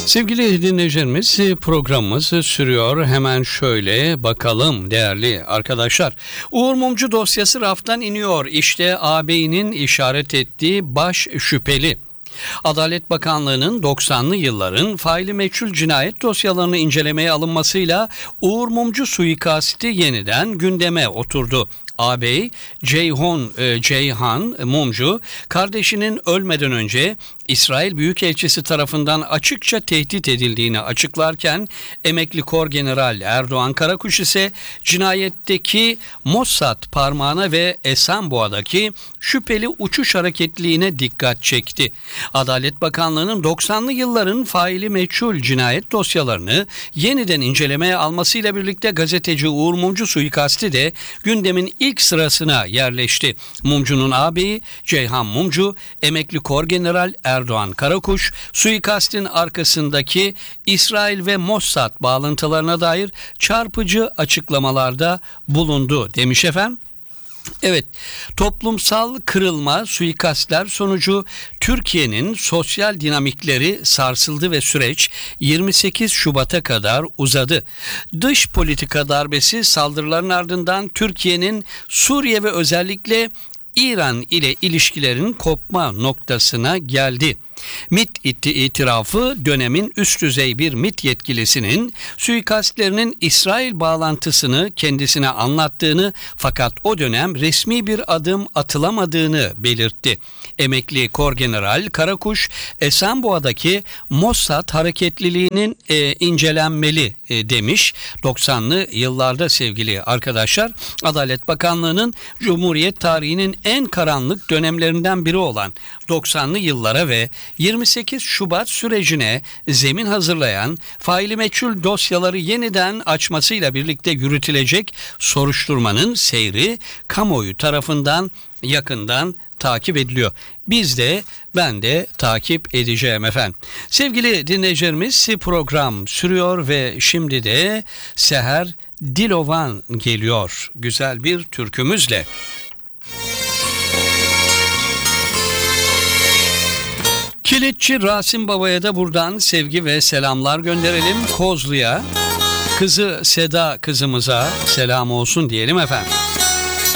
Sevgili dinleyicilerimiz, programımız sürüyor. Hemen şöyle bakalım değerli arkadaşlar. Uğur Mumcu dosyası raftan iniyor. İşte ağabeyinin işaret ettiği baş şüpheli. Adalet Bakanlığı'nın 90'lı yılların faili meçhul cinayet dosyalarını incelemeye alınmasıyla Uğur Mumcu suikasti yeniden gündeme oturdu. Ağabey Ceyhan Mumcu kardeşinin ölmeden önce İsrail Büyükelçisi tarafından açıkça tehdit edildiğini açıklarken emekli Korgeneral Erdoğan Karakuş ise cinayetteki Mossad parmağına ve Esenboğa'daki şüpheli uçuş hareketliliğine dikkat çekti. Adalet Bakanlığı'nın 90'lı yılların faili meçhul cinayet dosyalarını yeniden incelemeye almasıyla birlikte gazeteci Uğur Mumcu suikasti de gündemin ilk sırasına yerleşti. Mumcu'nun ağabeyi Ceyhan Mumcu, emekli Korgeneral Erdoğan Karakuş, suikastin arkasındaki İsrail ve Mossad bağlantılarına dair çarpıcı açıklamalarda bulundu demiş efendim. Evet, toplumsal kırılma, suikastler sonucu Türkiye'nin sosyal dinamikleri sarsıldı ve süreç 28 Şubat'a kadar uzadı. Dış politika darbesi saldırıların ardından Türkiye'nin Suriye ve özellikle İran ile ilişkilerin kopma noktasına geldi. MİT itirafı dönemin üst düzey bir MİT yetkilisinin suikastlerinin İsrail bağlantısını kendisine anlattığını fakat o dönem resmi bir adım atılamadığını belirtti. Emekli Korgeneral Karakuş, Esenboğa'daki Mossad hareketliliğinin incelenmeli demiş. 90'lı yıllarda sevgili arkadaşlar, Adalet Bakanlığı'nın Cumhuriyet tarihinin en karanlık dönemlerinden biri olan 90'lı yıllara ve 28 Şubat sürecine zemin hazırlayan faili meçhul dosyaları yeniden açmasıyla birlikte yürütülecek soruşturmanın seyri kamuoyu tarafından yakından takip ediliyor. Ben de takip edeceğim efendim. Sevgili dinleyicilerimiz, program sürüyor ve şimdi de Seher Dilovan geliyor güzel bir türkümüzle. Kilitçi Rasim Baba'ya da buradan sevgi ve selamlar gönderelim. Kozlu'ya, kızı Seda kızımıza selam olsun diyelim efendim.